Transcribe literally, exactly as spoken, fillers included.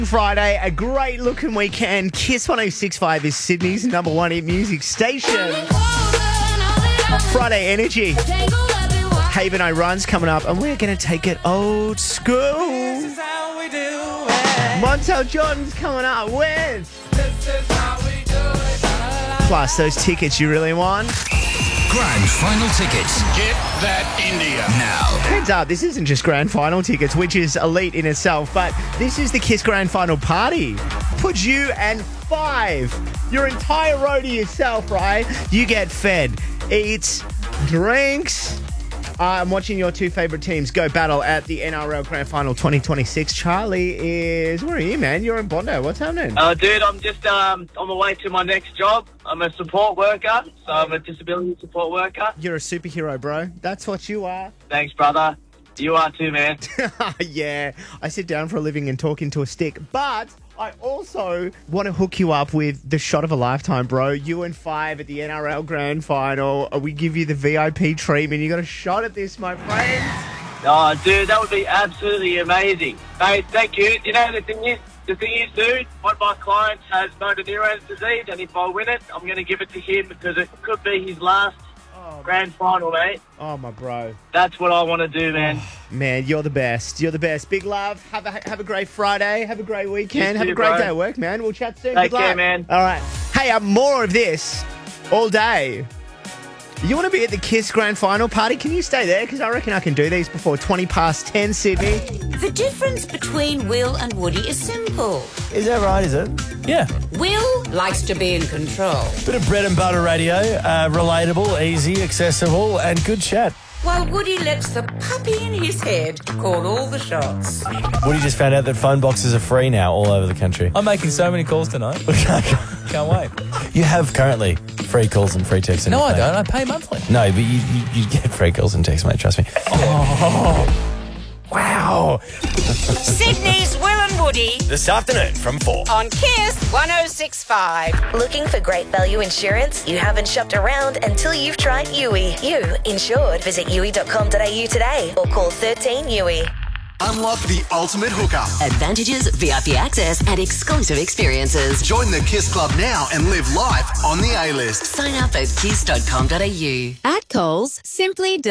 Friday, a great looking weekend. Kiss one oh six point five is Sydney's number one hit music station. Friday Energy. Haven I Runs coming up, and we're going to take it old school. Montel Jordan's coming up with plus those tickets you really want. Grand Final tickets. Get that India. Now. Heads up, this isn't just Grand Final tickets, which is elite in itself, but this is the Kiss Grand Final party. Put you and five, your entire row to yourself, right? You get fed, eats, drinks. Uh, I'm watching your two favourite teams go battle at the N R L Grand Final twenty twenty-six. Charlie is... Where are you, man? You're in Bondi. What's happening? Uh, dude, I'm just um, on my way to my next job. I'm a support worker, so I'm a disability support worker. You're a superhero, bro. That's what you are. Thanks, brother. You are too, man. Yeah, I sit down for a living and talk into a stick, but I also want to hook you up with the shot of a lifetime, bro. You and five at the N R L Grand Final. We give you the V I P treatment. You got a shot at this, my friend. Oh, dude, that would be absolutely amazing. Mate, thank you. You know, the thing is, the thing is, dude, one of my clients has motor neurone disease, and if I win it, I'm going to give it to him because it could be his last Oh, Grand Final, mate. Oh, my bro. That's what I want to do, man. Oh, man, you're the best. You're the best. Big love. Have a have a great Friday. Have a great weekend. You have too, a great bro. day at work, man. We'll chat soon. Take Good care, luck. man. All right. Hey, um, more of this all day. You want to be at the Kiss Grand Final party? Can you stay there? Because I reckon I can do these before twenty past ten, Sydney. The difference between Will and Woody is simple. Is that right, is it? Yeah. Will likes to be in control, Bit of bread and butter radio, uh, relatable, easy, accessible, and good chat. while Woody lets the puppy in his head call all the shots. Woody just found out that phone boxes are free now all over the country. I'm making so many calls tonight. Can't wait. You have currently free calls and free texts. in No, your I plan. don't. I pay monthly. No, but you, you, you get free calls and texts, mate, trust me. Oh, wow. Sydney's Will and Woody This afternoon from four. on Kiss one oh six point five. Looking for great value insurance? You haven't shopped around until you've tried U I. You insured. Visit U I dot com dot A U today or call thirteen U I. Unlock the ultimate hookup. Advantages, V I P access, and exclusive experiences. Join the Kiss Club now and live life on the A-list. Sign up at kiss dot com dot A U. At Coles, simply